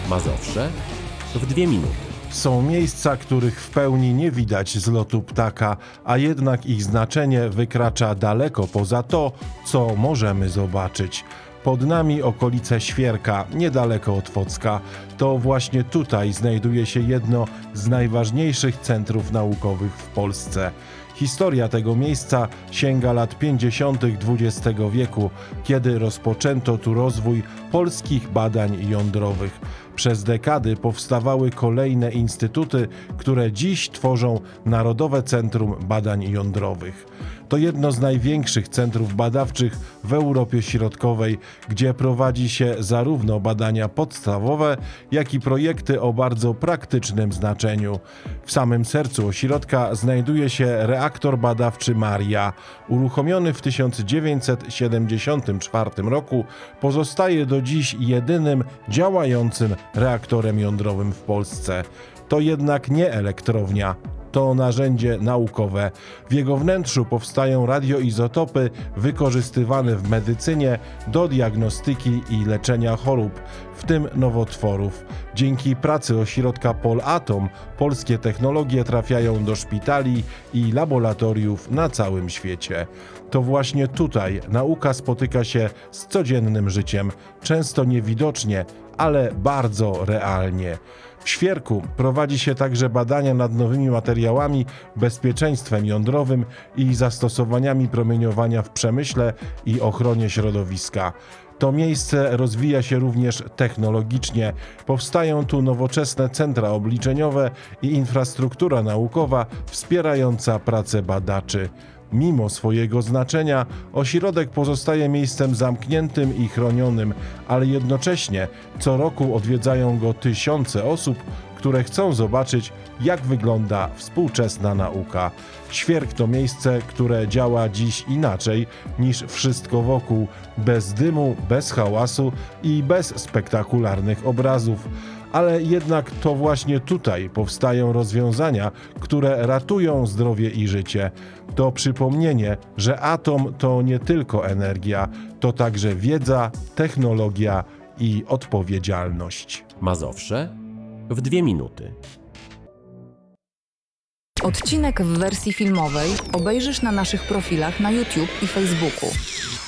Mazowsze w 2 minuty. Są miejsca, których w pełni nie widać z lotu ptaka, a jednak ich znaczenie wykracza daleko poza to, co możemy zobaczyć. Pod nami okolice Świerka, niedaleko od Focka. To właśnie tutaj znajduje się jedno z najważniejszych centrów naukowych w Polsce. Historia tego miejsca sięga lat 50. XX wieku, kiedy rozpoczęto tu rozwój polskich badań jądrowych. Przez dekady powstawały kolejne instytuty, które dziś tworzą Narodowe Centrum Badań Jądrowych. To jedno z największych centrów badawczych w Europie Środkowej, gdzie prowadzi się zarówno badania podstawowe, jak i projekty o bardzo praktycznym znaczeniu. W samym sercu ośrodka znajduje się reaktor badawczy Maria. Uruchomiony w 1974 roku, pozostaje do dziś jedynym działającym reaktorem jądrowym w Polsce. To jednak nie elektrownia. To narzędzie naukowe. W jego wnętrzu powstają radioizotopy wykorzystywane w medycynie do diagnostyki i leczenia chorób, w tym nowotworów. Dzięki pracy ośrodka Polatom polskie technologie trafiają do szpitali i laboratoriów na całym świecie. To właśnie tutaj nauka spotyka się z codziennym życiem, często niewidocznie, ale bardzo realnie. W Świerku prowadzi się także badania nad nowymi materiałami, bezpieczeństwem jądrowym i zastosowaniami promieniowania w przemyśle i ochronie środowiska. To miejsce rozwija się również technologicznie. Powstają tu nowoczesne centra obliczeniowe i infrastruktura naukowa wspierająca pracę badaczy. Mimo swojego znaczenia ośrodek pozostaje miejscem zamkniętym i chronionym, ale jednocześnie co roku odwiedzają go tysiące osób, które chcą zobaczyć, jak wygląda współczesna nauka. Świerk to miejsce, które działa dziś inaczej niż wszystko wokół, bez dymu, bez hałasu i bez spektakularnych obrazów. Ale jednak to właśnie tutaj powstają rozwiązania, które ratują zdrowie i życie. To przypomnienie, że atom to nie tylko energia, to także wiedza, technologia i odpowiedzialność. Mazowsze w 2 minuty. Odcinek w wersji filmowej obejrzysz na naszych profilach na YouTube i Facebooku.